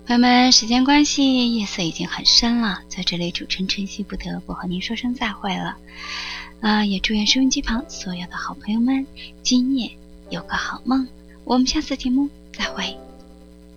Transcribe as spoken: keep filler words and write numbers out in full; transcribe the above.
朋友们，时间关系，夜色已经很深了，在这里主持人晨曦不得不和您说声再会了。啊、呃，也祝愿收音机旁所有的好朋友们今夜有个好梦。我们下次节目